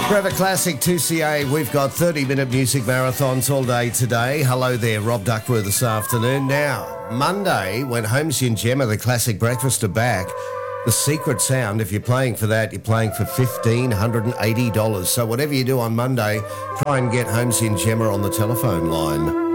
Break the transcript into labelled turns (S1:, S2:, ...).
S1: Forever Classic 2CA, we've got 30-minute music marathons all day today. Hello there, Rob Duckworth this afternoon. Now, Monday, when Holmes and Gemma, the classic breakfast, are back, the secret sound, if you're playing for that, you're playing for $1,580. So whatever you do on Monday, try and get Holmes and Gemma on the telephone line.